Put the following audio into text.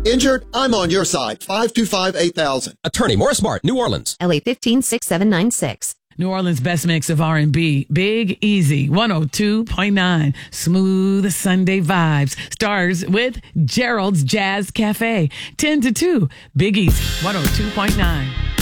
Injured? I'm on your side. 525-8000. Attorney Morris Mart, New Orleans. LA 156796. New Orleans' best mix of R&B. Big Easy, 102.9. Smooth Sunday vibes. Stars with Gerald's Jazz Cafe. 10 to 2. Big Easy, 102.9.